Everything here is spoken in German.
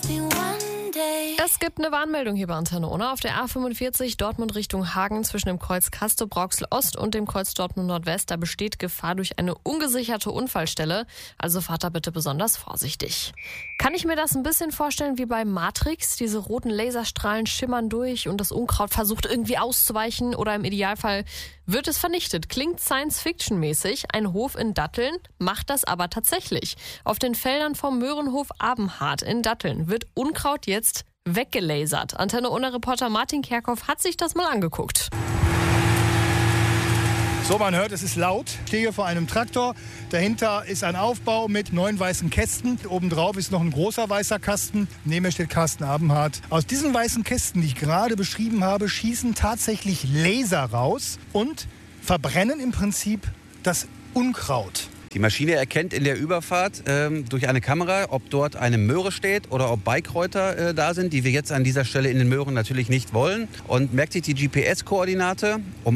Es gibt eine Warnmeldung hier bei Antenne Unna. Auf der A45 Dortmund Richtung Hagen zwischen dem Kreuz Castrop-Rauxel Ost und dem Kreuz Dortmund Nordwest. Da besteht Gefahr durch eine ungesicherte Unfallstelle. Also fahrt da bitte besonders vorsichtig. Kann ich mir das ein bisschen vorstellen wie bei Matrix? Diese roten Laserstrahlen schimmern durch und das Unkraut versucht irgendwie auszuweichen oder im Idealfall wird es vernichtet. Klingt Science-Fiction-mäßig. Ein Hof in Datteln macht das aber tatsächlich. Auf den Feldern vom Möhrenhof Abenhardt in Datteln wird Unkraut jetzt weggelasert. Antenne Unna-Reporter Martin Kerkhoff hat sich das mal angeguckt. So, man hört, es ist laut. Ich stehe hier vor einem Traktor. Dahinter ist ein Aufbau mit 9 weißen Kästen. Obendrauf ist noch ein großer weißer Kasten. Neben mir steht Carsten Abenhardt. Aus diesen weißen Kästen, die ich gerade beschrieben habe, schießen tatsächlich Laser raus und verbrennen im Prinzip das Unkraut. Die Maschine erkennt in der Überfahrt durch eine Kamera, ob dort eine Möhre steht oder ob Beikräuter da sind, die wir jetzt an dieser Stelle in den Möhren natürlich nicht wollen. Und merkt sich die GPS-Koordinate. Um